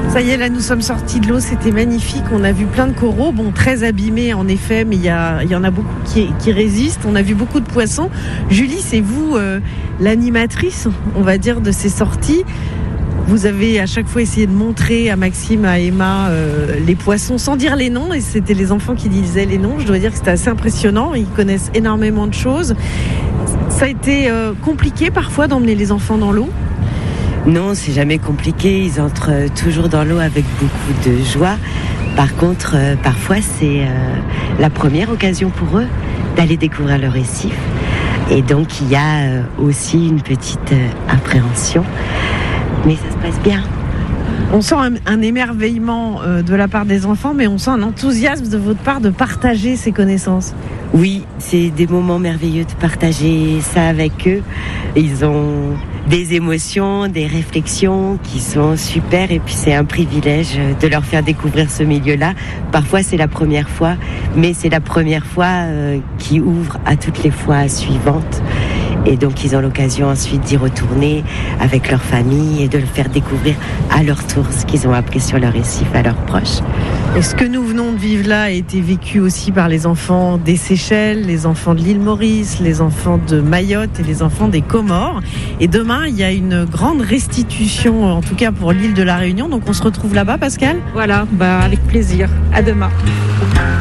Ça y est, là nous sommes sortis de l'eau, c'était magnifique, on a vu plein de coraux, bon très abîmés en effet, mais il y en a beaucoup qui résistent, on a vu beaucoup de poissons. Julie, c'est vous l'animatrice, on va dire, de ces sorties. Vous avez à chaque fois essayé de montrer à Maxime, à Emma, les poissons sans dire les noms, et c'était les enfants qui disaient les noms. Je dois dire que c'était assez impressionnant, ils connaissent énormément de choses. Ça a été compliqué parfois d'emmener les enfants dans l'eau? Non, c'est jamais compliqué, ils entrent toujours dans l'eau avec beaucoup de joie. Par contre, parfois c'est la première occasion pour eux d'aller découvrir le récif. Et donc il y a aussi une petite appréhension. Mais ça se passe bien. On sent un émerveillement de la part des enfants, mais on sent un enthousiasme de votre part de partager ces connaissances. Oui, c'est des moments merveilleux de partager ça avec eux. Ils ont des émotions, des réflexions qui sont super, et puis c'est un privilège de leur faire découvrir ce milieu-là. Parfois c'est la première fois, mais c'est la première fois qui ouvre à toutes les fois suivantes. Et donc ils ont l'occasion ensuite d'y retourner avec leur famille et de le faire découvrir à leur tour ce qu'ils ont appris sur le récif à leurs proches. Et ce que nous venons de vivre là a été vécu aussi par les enfants des Seychelles, les enfants de l'île Maurice, les enfants de Mayotte et les enfants des Comores. Et demain, il y a une grande restitution, en tout cas pour l'île de la Réunion. Donc on se retrouve là-bas, Pascal ? Voilà, avec plaisir. À demain.